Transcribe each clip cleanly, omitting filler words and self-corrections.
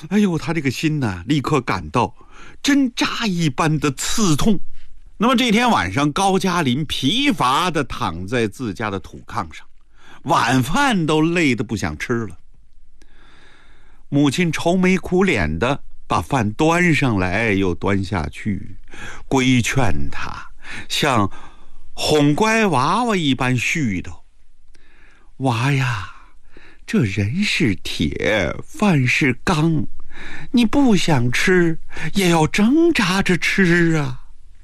哎呦，他这个心呢，立刻感到针扎一般的刺痛。那么这天晚上，高加林疲乏地躺在自家的土炕上，晚饭都累得不想吃了。母亲愁眉苦脸的把饭端上来又端下去，规劝他，像哄乖娃娃一般絮叨：娃呀，这人是铁，饭是钢，你不想吃也要挣扎着吃啊。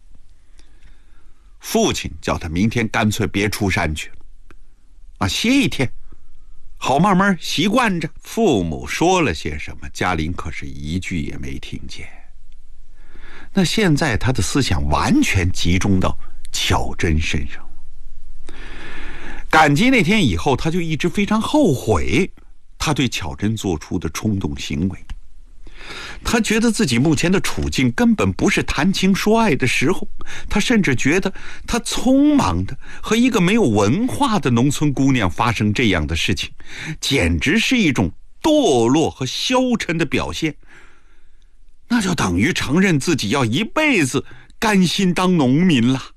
父亲叫他明天干脆别出山去了，歇一天，好慢慢习惯着。父母说了些什么，嘉林可是一句也没听见。那现在他的思想完全集中到巧珍身上。赶集那天以后，他就一直非常后悔他对巧珍做出的冲动行为。他觉得自己目前的处境根本不是谈情说爱的时候，他甚至觉得他匆忙的和一个没有文化的农村姑娘发生这样的事情，简直是一种堕落和消沉的表现。那就等于承认自己要一辈子甘心当农民了。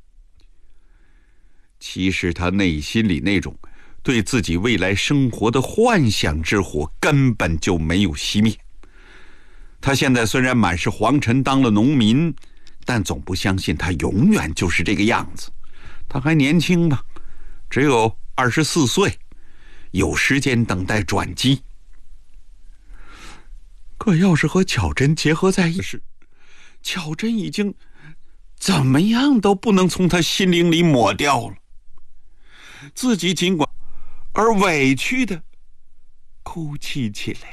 其实他内心里那种对自己未来生活的幻想之火根本就没有熄灭。他现在虽然满是黄尘当了农民，但总不相信他永远就是这个样子。他还年轻嘛，只有24岁，有时间等待转机。可要是和巧珍结合在一起，巧珍已经怎么样都不能从他心灵里抹掉了。自己尽管而委屈的哭泣起来。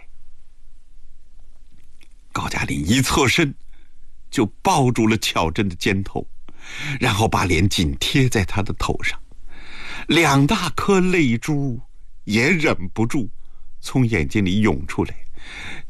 高加林一侧身就抱住了巧珍的肩头，然后把脸紧贴在她的头上，2大颗泪珠也忍不住从眼睛里涌出来。